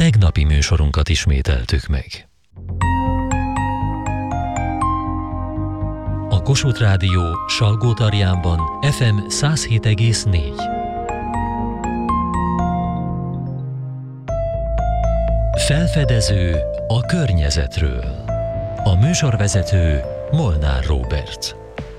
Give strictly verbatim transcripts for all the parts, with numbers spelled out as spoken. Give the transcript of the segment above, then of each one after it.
tegnapi műsorunkat ismételtük meg. A Kossuth Rádió Salgótarjánban ef em száz hét egész négy. Felfedező a környezetről. A műsorvezető Molnár Róbert.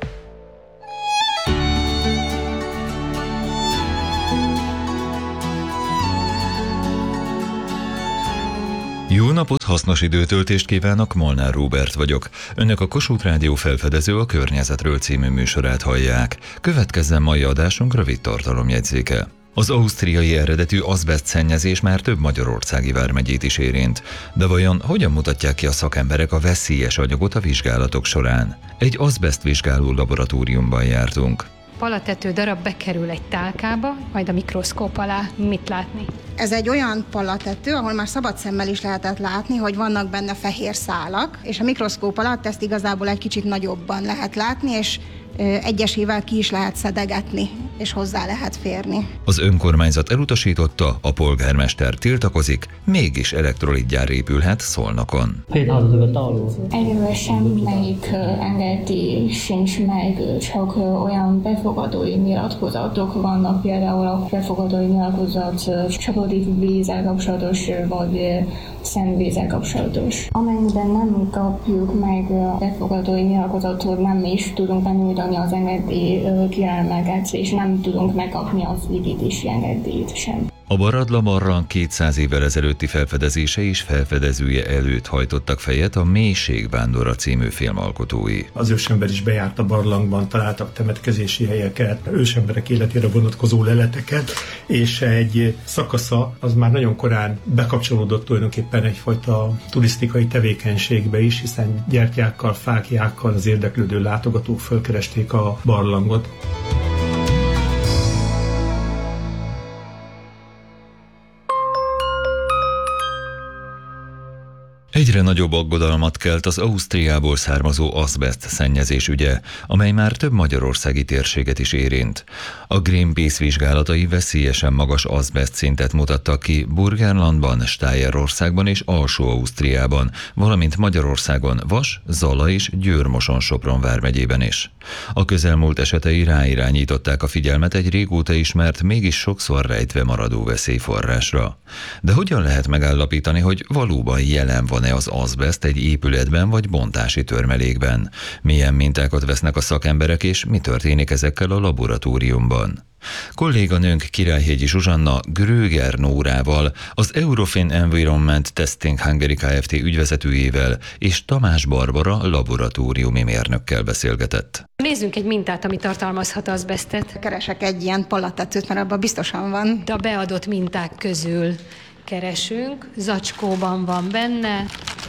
Jó napot, hasznos időtöltést kívánok, Molnár Róbert vagyok. Önök a Kossuth Rádió Felfedező a környezetről című műsorát hallják. Következzen mai adásunk rövid tartalomjegyzéke. Az ausztriai eredetű azbeszt szennyezés már több magyarországi vármegyét is érint. De vajon hogyan mutatják ki a szakemberek a veszélyes anyagot a vizsgálatok során? Egy azbeszt vizsgáló laboratóriumban jártunk. Palatető darab bekerül egy tálkába, majd a mikroszkóp alá mit látni? Ez egy olyan palatető, ahol már szabad szemmel is lehetett látni, hogy vannak benne fehér szálak, és a mikroszkóp alatt ezt igazából egy kicsit nagyobban lehet látni, és egyesével ki is lehet szedegetni, és hozzá lehet férni. Az önkormányzat elutasította, a polgármester tiltakozik, mégis elektrolitgyár épülhet Szolnokon. Egyelőre semmelyik engedély sincs meg, csak olyan befogadói nyilatkozatok vannak, például a befogadói nyilatkozat csapadék vízzel kapcsolatos, vagy szennyvízzel kapcsolatos. Amennyiben nem kapjuk meg a befogadói nyilatkozatot, nem is tudunk benyújtani az engedély kérelmeket, és nem tudunk megkapni az építési engedélyt sem. A Baradla barlang kétszáz évvel ezelőtti felfedezése és felfedezője előtt hajtottak fejet a Mélységvándora című filmalkotói. Az ősember is bejárt a barlangban, találtak temetkezési helyeket, ősemberek életére vonatkozó leleteket, és egy szakasza az már nagyon korán bekapcsolódott tulajdonképpen egyfajta turisztikai tevékenységbe is, hiszen gyertyákkal, fáklyákkal az érdeklődő látogatók fölkeresték a barlangot. Egyre nagyobb aggodalmat kelt az Ausztriából származó azbeszt szennyezés ügye, amely már több magyarországi térséget is érint. A Greenpeace vizsgálatai veszélyesen magas azbeszt szintet mutattak ki Burgenlandban, Stájerországban és Alsó-Ausztriában, valamint Magyarországon Vas, Zala és Győr-Moson-Sopron vármegyében is. A közelmúlt esetei ráirányították a figyelmet egy régóta ismert, mégis sokszor rejtve maradó veszélyforrásra. De hogyan lehet megállapítani, hogy valóban jelen van van-e az azbeszt egy épületben vagy bontási törmelékben? Milyen mintákat vesznek a szakemberek, és mi történik ezekkel a laboratóriumban? Kolléganőnk Királyhegyi Zsuzsanna Gröger Nórával, az Eurofin Environment Testing Hungary Kft. Ügyvezetőjével és Tamás Barbara laboratóriumi mérnökkel beszélgetett. Nézzünk egy mintát, ami tartalmazhat azbesztet. Keresek egy ilyen palatetőt, mert abban biztosan van. De a beadott minták közül keresünk, zacskóban van benne.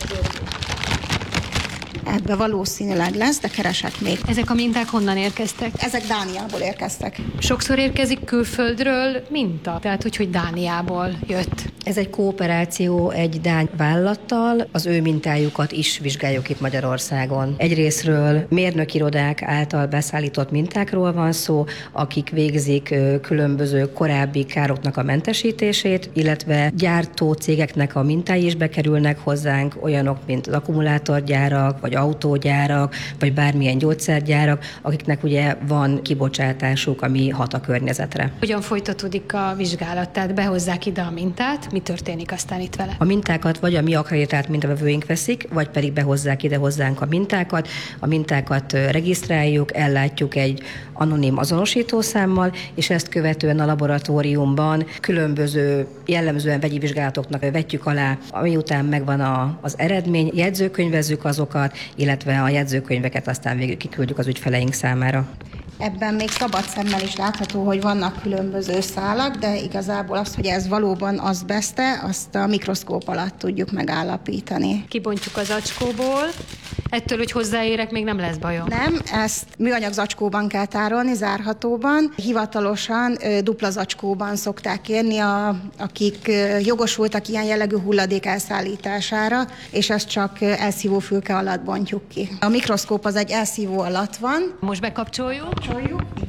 Ebbe valószínűleg lesz, de keresek még. Ezek a minták honnan érkeztek? Ezek Dániából érkeztek. Sokszor érkezik külföldről minta, tehát hogy, hogy Dániából jött. Ez egy kooperáció egy dán vállalattal, az ő mintájukat is vizsgáljuk itt Magyarországon. Egyrészről mérnökirodák által beszállított mintákról van szó, akik végzik különböző korábbi károknak a mentesítését, illetve gyártó cégeknek a mintái is bekerülnek hozzánk, olyanok, mint az akkumulátorgyárak, vagy autógyárak, vagy bármilyen gyógyszergyárak, akiknek ugye van kibocsátásuk, ami hat a környezetre. Hogyan folytatódik a vizsgálat? Tehát behozzák ide a mintát, mi történik aztán itt vele? A mintákat vagy a mi akkreditált mintavevőink veszik, vagy pedig behozzák ide hozzánk a mintákat. A mintákat regisztráljuk, ellátjuk egy anonim azonosítószámmal, és ezt követően a laboratóriumban különböző jellemzően vegyi vizsgálatoknak vetjük alá, miután megvan a, az eredmény, jegyzőkönyvezzük azokat, illetve a jegyzőkönyveket aztán végül kiküldjük az ügyfeleink számára. Ebben még szabad szemmel is látható, hogy vannak különböző szálak, de igazából azt, hogy ez valóban azbeszte, azt a mikroszkóp alatt tudjuk megállapítani. Kibontjuk az zacskóból, ettől, hogy hozzáérek, még nem lesz bajom. Nem, ezt műanyag zacskóban kell tárolni, zárhatóban. Hivatalosan dupla zacskóban szokták kérni, a, akik jogosultak ilyen jellegű hulladék elszállítására, és ezt csak elszívó fülke alatt bontjuk ki. A mikroszkóp az egy elszívó alatt van. Most bekapcsoljuk. Kapcsoljuk.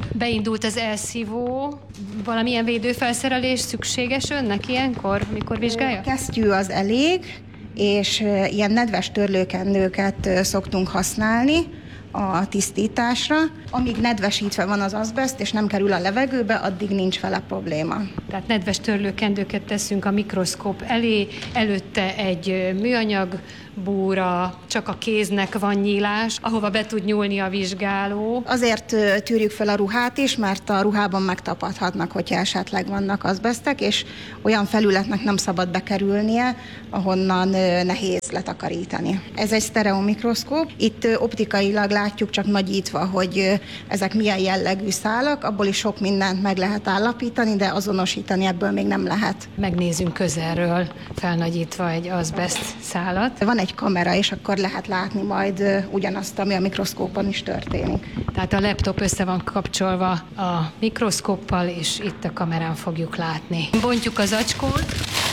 Beindult az elszívó, valamilyen védőfelszerelés szükséges önnek ilyenkor, amikor vizsgálja? Kesztyű az elég, és ilyen nedves törlőkendőket szoktunk használni a tisztításra. Amíg nedvesítve van az azbeszt, és nem kerül a levegőbe, addig nincs vele probléma. Tehát nedves törlőkendőket teszünk a mikroszkóp elé, előtte egy műanyag búra, csak a kéznek van nyílás, ahova be tud nyúlni a vizsgáló. Azért tűrjük fel a ruhát is, mert a ruhában megtapadhatnak, hogyha esetleg vannak azbesztek, és olyan felületnek nem szabad bekerülnie, ahonnan nehéz letakarítani. Ez egy sztereomikroszkóp. Itt optikailag látjuk csak nagyítva, hogy ezek milyen jellegű szálak, abból is sok mindent meg lehet állapítani, de azonosítani ebből még nem lehet. Megnézünk közelről, felnagyítva egy azbeszt szálat. Van egy kamera, és akkor lehet látni majd ugyanazt, ami a mikroszkópon is történik. Tehát a laptop össze van kapcsolva a mikroszkóppal, és itt a kamerán fogjuk látni. Bontjuk az zacskót,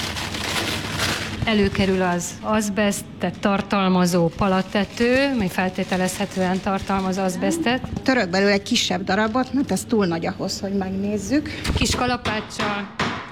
előkerül az azbesztet tartalmazó palatető, mely feltételezhetően tartalmaz azbesztet. Török belőle egy kisebb darabot, mert ez túl nagy ahhoz, hogy megnézzük. Kis kalapáccsal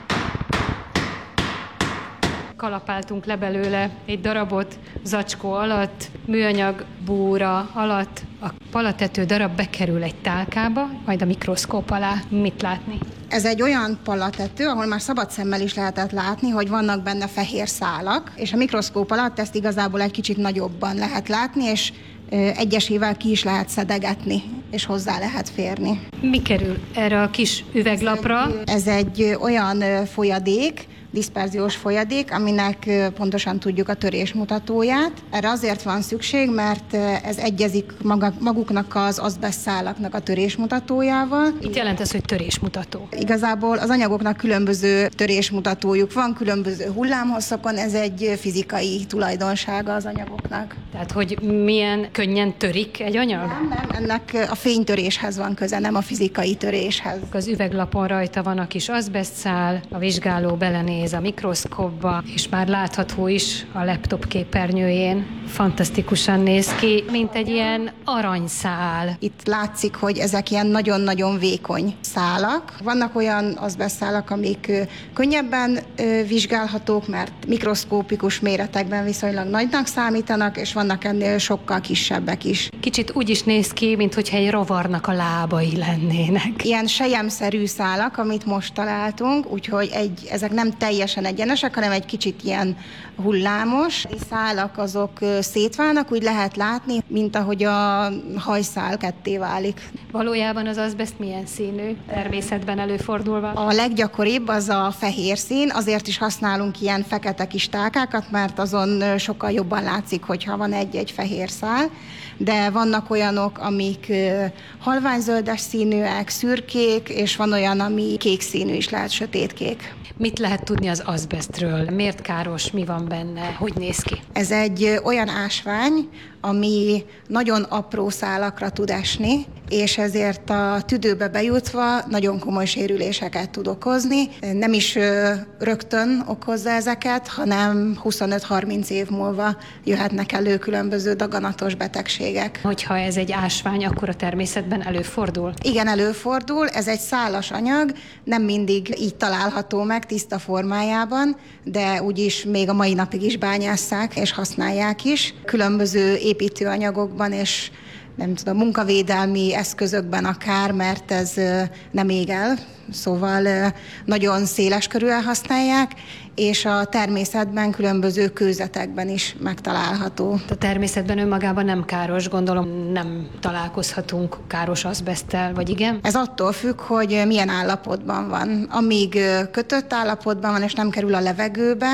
kalapáltunk le belőle egy darabot zacskó alatt, műanyag búra alatt. A palatető darab bekerül egy tálkába, majd a mikroszkóp alá. Mit látni? Ez egy olyan palatető, ahol már szabad szemmel is lehetett látni, hogy vannak benne fehér szálak, és a mikroszkóp alatt ezt igazából egy kicsit nagyobban lehet látni, és egyesével ki is lehet szedegetni, és hozzá lehet férni. Mi kerül erre a kis üveglapra? Ez egy olyan folyadék, diszperziós folyadék, aminek pontosan tudjuk a törésmutatóját. Erre azért van szükség, mert ez egyezik maga, maguknak az azbesztszálaknak a törésmutatójával. Itt jelent ez, hogy törésmutató. Igazából az anyagoknak különböző törésmutatójuk van, különböző hullámhosszokon, ez egy fizikai tulajdonsága az anyagoknak. Tehát, hogy milyen könnyen törik egy anyag? Nem, nem, ennek a fénytöréshez van köze, nem a fizikai töréshez. Az üveglapon rajta van a kis azbesztszál, a vizsgáló belenéz a mikroszkópba, és már látható is a laptop képernyőjén. Fantasztikusan néz ki, mint egy ilyen aranyszál. Itt látszik, hogy ezek ilyen nagyon-nagyon vékony szálak. Vannak olyan azbesztszálak, amik könnyebben vizsgálhatók, mert mikroszkópikus méretekben viszonylag nagynak számítanak, és vannak ennél sokkal kisebbek is. Kicsit úgy is néz ki, mintha egy rovarnak a lábai lennének. Ilyen selyemszerű szálak, amit most találtunk, úgyhogy egy, ezek nem teljesen egyenesek, hanem egy kicsit ilyen hullámos. A szálak azok szétválnak, úgy lehet látni, mint ahogy a hajszál ketté válik. Valójában az azbeszt milyen színű, természetben előfordulva? A leggyakoribb az a fehér szín, azért is használunk ilyen fekete kis tálkákat, mert azon sokkal jobban látszik, hogyha van egy-egy fehér szál, de vannak olyanok, amik halványzöldes színűek, szürkék, és van olyan, ami kék színű is lehet, sötétkék. Mit lehet tudni az azbesztről? Miért káros, mi van benne, hogy néz ki? Ez egy olyan ásvány, ami nagyon apró szálakra tud esni, és ezért a tüdőbe bejutva nagyon komoly sérüléseket tud okozni. Nem is rögtön okozza ezeket, hanem huszonöt-harminc év múlva jöhetnek elő különböző daganatos betegségek. Hogyha ez egy ásvány, akkor a természetben előfordul? Igen, előfordul. Ez egy szálas anyag, nem mindig így található meg tiszta formájában, de úgyis még a mai napig is bányásszák és használják is. Különböző építőanyagokban és nem tudom, munkavédelmi eszközökben akár, mert ez nem ég el, szóval nagyon széles körűen használják, és a természetben különböző kőzetekben is megtalálható. A természetben önmagában nem káros, gondolom nem találkozhatunk káros azbeszttel, vagy igen? Ez attól függ, hogy milyen állapotban van. Amíg kötött állapotban van, és nem kerül a levegőbe,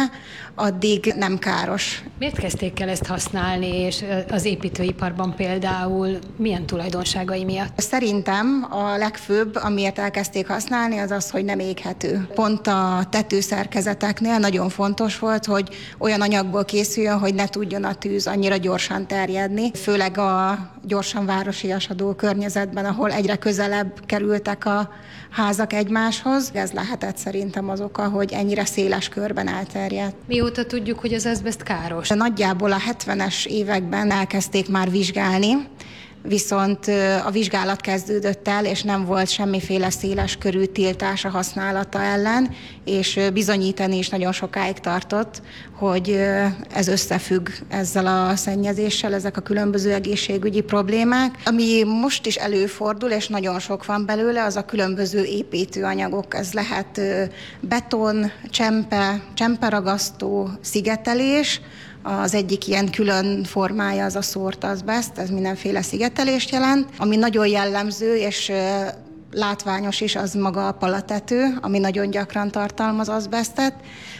addig nem káros. Miért kezdték el ezt használni, és az építőiparban például milyen tulajdonságai miatt? Szerintem a legfőbb, amiért elkezdték használni, az az, hogy nem éghető. Pont a tetőszerkezeteknél nagyon fontos volt, hogy olyan anyagból készüljön, hogy ne tudjon a tűz annyira gyorsan terjedni, főleg a gyorsan városiasadó környezetben, ahol egyre közelebb kerültek a házak egymáshoz. Ez lehetett szerintem az oka, hogy ennyire széles körben elterjedt. Mióta tudjuk, hogy az azbeszt káros? Nagyjából a hetvenes években elkezdték már vizsgálni, viszont a vizsgálat kezdődött el, és nem volt semmiféle széles körű tiltás a használata ellen, és bizonyítani is nagyon sokáig tartott, hogy ez összefügg ezzel a szennyezéssel, ezek a különböző egészségügyi problémák. Ami most is előfordul, és nagyon sok van belőle, az a különböző építőanyagok. Ez lehet beton, csempe, csemperagasztó, szigetelés. Az egyik ilyen külön formája az a szórt azbeszt, ez mindenféle szigetelést jelent. Ami nagyon jellemző és látványos is, az maga a palatető, ami nagyon gyakran tartalmaz azbesztet,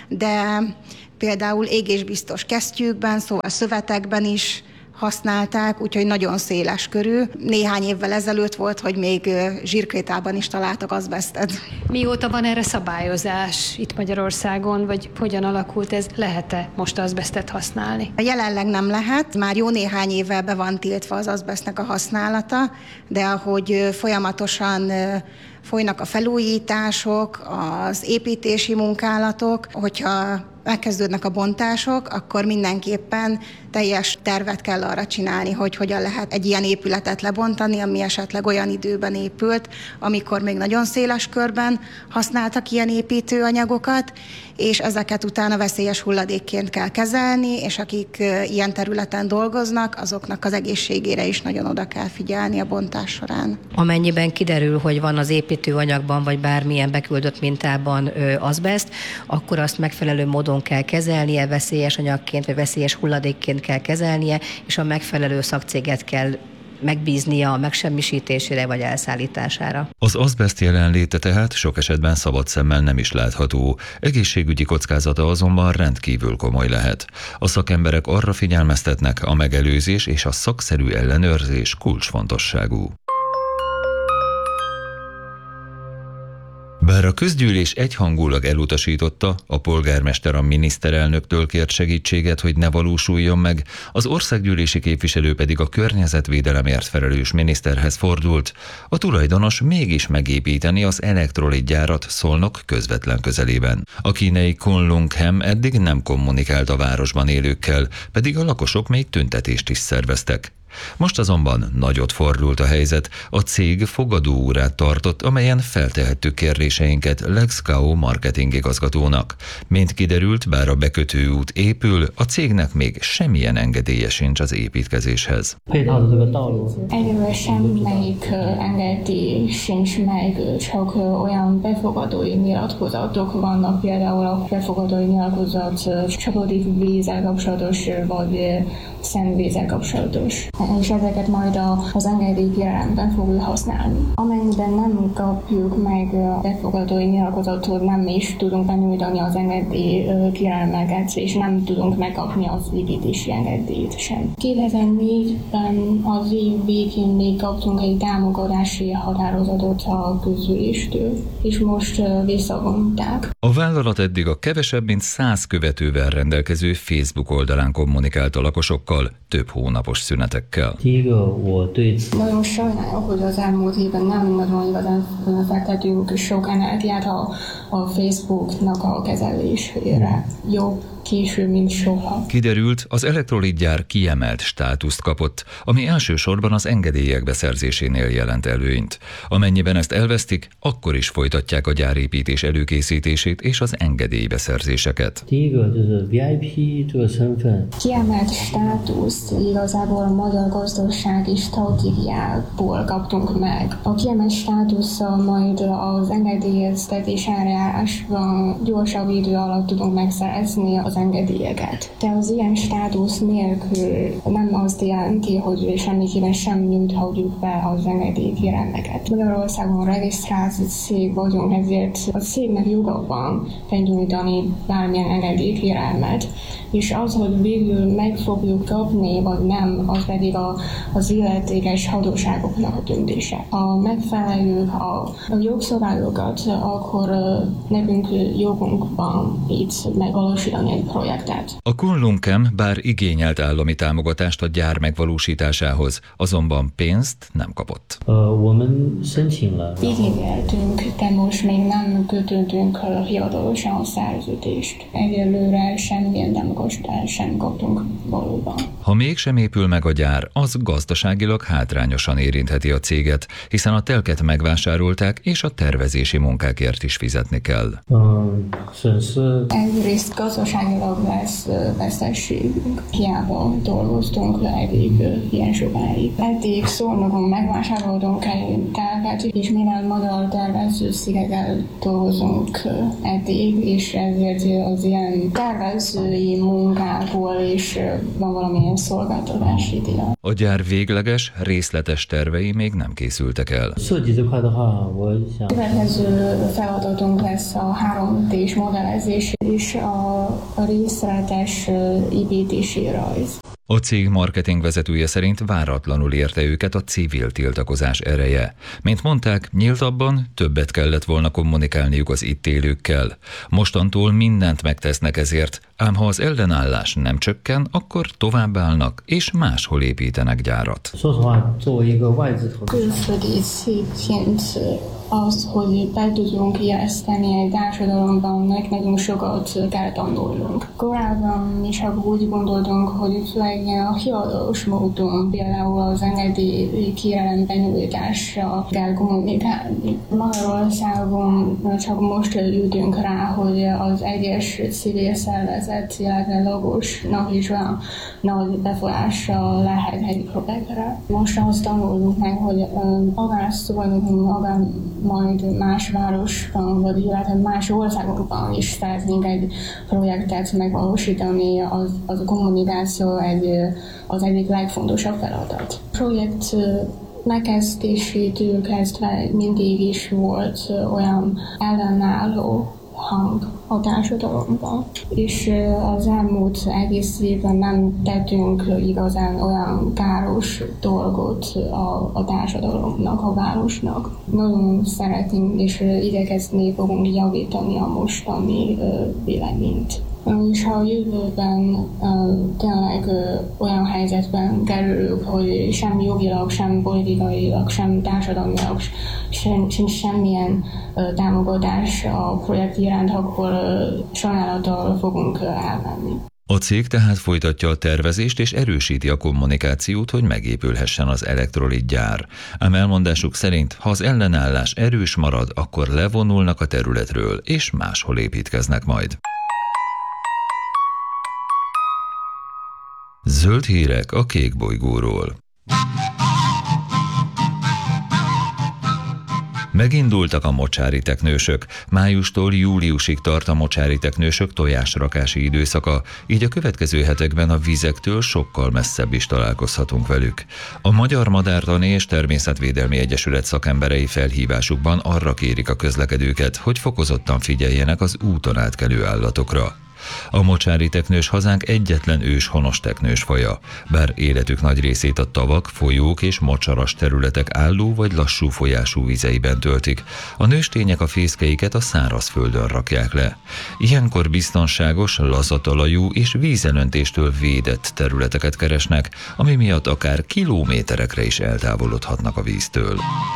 de például égésbiztos kesztyűkben, szóval szövetekben is használták, úgyhogy nagyon széles körű. Néhány évvel ezelőtt volt, hogy még zsírkrétában is találtak azbesztet. Mióta van erre szabályozás itt Magyarországon, vagy hogyan alakult ez? Lehet-e most azbesztet használni? Jelenleg nem lehet. Már jó néhány éve be van tiltva az azbesztnek a használata, de ahogy folyamatosan folynak a felújítások, az építési munkálatok, hogyha megkezdődnek a bontások, akkor mindenképpen teljes tervet kell arra csinálni, hogy hogyan lehet egy ilyen épületet lebontani, ami esetleg olyan időben épült, amikor még nagyon széles körben használtak ilyen építőanyagokat, és ezeket utána veszélyes hulladékként kell kezelni, és akik ilyen területen dolgoznak, azoknak az egészségére is nagyon oda kell figyelni a bontás során. Amennyiben kiderül, hogy van az építőanyagban, vagy bármilyen beküldött mintában azbeszt, akkor azt megfelelő módon kell kezelnie, veszélyes anyagként, vagy veszélyes hulladékként kell kezelnie, és a megfelelő szakcéget kell megbíznia a megsemmisítésére vagy elszállítására. Az azbeszt jelenléte tehát sok esetben szabad szemmel nem is látható, egészségügyi kockázata azonban rendkívül komoly lehet. A szakemberek arra figyelmeztetnek, a megelőzés és a szakszerű ellenőrzés kulcsfontosságú. Bár a közgyűlés egyhangulag elutasította, a polgármester a miniszterelnöktől kért segítséget, hogy ne valósuljon meg, az országgyűlési képviselő pedig a környezetvédelemért felelős miniszterhez fordult. A tulajdonos mégis megépíteni az elektrolitgyárat Szolnok közvetlen közelében. A kínai Kunlungham eddig nem kommunikált a városban élőkkel, pedig a lakosok még tüntetést is szerveztek. Most azonban nagyot fordult a helyzet, a cég fogadóórát tartott, amelyen feltehettük kérdéseinket Lex Kao marketing igazgatónak. Mint kiderült, bár a bekötőút épül, a cégnek még semmilyen engedélye sincs az építkezéshez. Egyelőre semmelyik engedély sincs meg, csak olyan befogadói nyilatkozatok vannak, például a befogadói nyilatkozat csapadék vízzel kapcsolatos, vagy szennyvízzel kapcsolatos. És ezeket majd az engedélykérelmben fogjuk használni. Amennyiben nem kapjuk meg a befogadói nyilatkozatot, nem is tudunk benyújtani az engedélykérelmeket, és nem tudunk megkapni az építési engedélyt sem. kétezer-négyben az év végén még kaptunk egy támogatási határozatot a közgyűléstől, és most visszavonták. A vállalat eddig a kevesebb mint száz követővel rendelkező Facebook oldalán kommunikált a lakosokkal, több hónapos szünetekkel. Nagyon sajnálom, hogy az elmúlt évben nem nagyon igazán fektetünk sok energiát a, a Facebooknak a kezelésére. Jobb később, mint soha. Kiderült, az elektrolitgyár kiemelt státuszt kapott, ami elsősorban az engedélyek beszerzésénél jelent előnyt. Amennyiben ezt elvesztik, akkor is folytatják a gyárépítés előkészítését és az engedélybeszerzéseket. Kiemelt státuszt igazából a magyar gazdasági stratégiából kaptunk meg. A kiemelt státusszal majd az engedélyeztetés eljárásban gyorsabb idő alatt tudunk megszerezni az engedélyeket. De az ilyen státusz nélkül nem azt jelenti, hogy semmiképpen sem nyújthatjuk be az engedélykérelmeket. Magyarországon regisztrált cég vagyunk, ezért a cégnek joga van benyújtani bármilyen engedélykérelmet, és az, hogy végül meg fogjuk kapni, vagy nem, az pedig a, az illetékes hatóságoknak a döntése. Ha megfelelők a, a jogszabályokat, akkor nekünk jogunk van itt megvalósítani egy projektet. A Kunlunkem bár igényelt állami támogatást a gyár megvalósításához, azonban pénzt nem kapott. Igényeltünk, de most még nem kötöttünk hivatalosan a szerződést. Egyelőre semmilyen támogatást sem kaptunk valóban. Ha mégsem épül meg a gyár, az gazdaságilag hátrányosan érintheti a céget, hiszen a telket megvásárolták, és a tervezési munkákért is fizetni kell. Egyrészt gazdaságilag lesz veszteségünk. Hiába dolgoztunk eddig ilyen sokáig. Eddig Szolnokon megvásároltunk egy telket, és mivel magyar tervező cégekkel dolgozunk eddig, és ezért az ilyen tervezői munkából is van valamilyen szolgáltatási díja. A gyár végleges, részletes tervei még nem készültek el. Következő feladatunk lesz a három dés modellezés és a, a részletes építési rajz. A cég marketing vezetője szerint váratlanul érte őket a civil tiltakozás ereje. Mint mondták, nyíltabban többet kellett volna kommunikálniuk az itt élőkkel. Mostantól mindent megtesznek ezért, ám ha az ellenállás nem csökken, akkor továbbállnak és máshol építenek gyárat. Külföldi cégként az, hogy be tudunk ijeszteni egy társadalomban, nagyon sokat kell tanulnunk. Korábban mi csak úgy gondoltunk, hogy főleg a hivatalos módon, például az engedély kérelem benyújtással kell kommunikálni. Magyarországon csak most jöttünk rá, hogy az egyes civil szervezet, illetve lakosnak is olyan nagy befolyása lehet egy projektre. Most azt tanuljuk meg, hogy akár Szolnokon, akár majd más városban, vagy illetve más országokban is szeretnénk egy projektet megvalósítani, az, az a kommunikáció egy, az egyik legfontosabb feladat. A projekt megkezdésétől kezdve mindig is volt olyan ellenálló hang a társadalomban, és az elmúlt egész évben nem tettünk igazán olyan káros dolgot a, a társadalomnak, a városnak. Nagyon szeretnénk és igyekezni fogunk javítani a mostani véleményt. És ha a jövőben uh, tényleg uh, olyan helyzetben kerülünk, hogy sem jogilag, sem politikailag, sem társadalmilag sem, sem semmilyen uh, támogatás a projekt iránt, akkor uh, sajnálattal fogunk uh, elmenni. A cég tehát folytatja a tervezést és erősíti a kommunikációt, hogy megépülhessen az elektrolit gyár. Ám elmondásuk szerint, ha az ellenállás erős marad, akkor levonulnak a területről, és máshol építkeznek majd. Zöld hírek a kék bolygóról. Megindultak a mocsári teknősök. Májustól júliusig tart a mocsári teknősök tojásrakási időszaka, így a következő hetekben a vizektől sokkal messzebb is találkozhatunk velük. A Magyar Madártani és Természetvédelmi Egyesület szakemberei felhívásukban arra kérik a közlekedőket, hogy fokozottan figyeljenek az úton átkelő állatokra. A mocsári teknős hazánk egyetlen őshonos teknős faja, bár életük nagy részét a tavak, folyók és mocsaras területek álló vagy lassú folyású vizeiben töltik. A nőstények a fészkeiket a szárazföldön rakják le. Ilyenkor biztonságos, lazatalajú és vízelöntéstől védett területeket keresnek, ami miatt akár kilométerekre is eltávolodhatnak a víztől.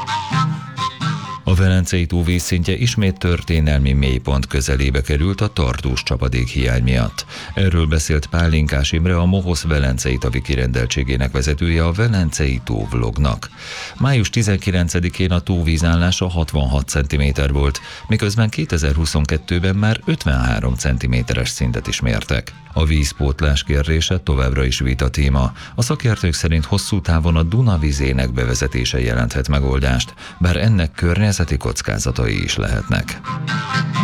A Velencei tó vízszintje ismét történelmi mélypont közelébe került a tartós csapadék hiány miatt. Erről beszélt Pálinkás Imre, a Mohosz Velencei tavi kirendeltségének vezetője a Velencei tó vlognak. május tizenkilencedikén a tóvízállása hatvanhat centiméter volt, miközben kétezer-huszonkettőben már ötvenhárom centiméteres szintet is mértek. A vízpótlás kérdése továbbra is vita téma. A szakértők szerint hosszú távon a Duna vizének bevezetése jelenthet megoldást, bár ennek környezeti kockázatai is lehetnek.